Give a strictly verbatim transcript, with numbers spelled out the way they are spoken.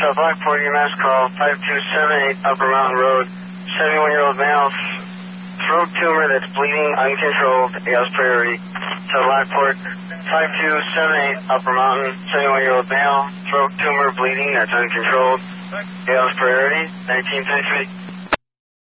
So Lockport, U M S call five two seven eight Upper Mountain Road, seventy-one-year-old male, throat tumor that's bleeding, uncontrolled, A L's priority. So Lockport, five two seven eight Upper Mountain, seventy-one-year-old male, throat tumor bleeding that's uncontrolled, A L's priority, nineteen century.